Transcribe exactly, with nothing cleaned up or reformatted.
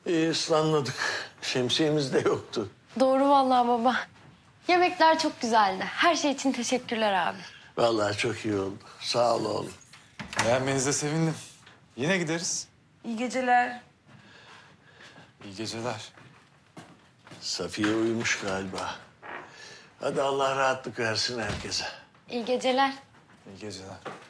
İyi ıslanmadık. Şemsiyemiz de yoktu. Doğru vallahi baba. Yemekler çok güzeldi. Her şey için teşekkürler abi. Vallahi çok iyi oldu. Sağ ol oğlum. Beğenmenize sevindim. Yine gideriz. İyi geceler. İyi geceler. Safiye uyumuş galiba. Hadi Allah rahatlık versin herkese. İyi geceler. İyi geceler.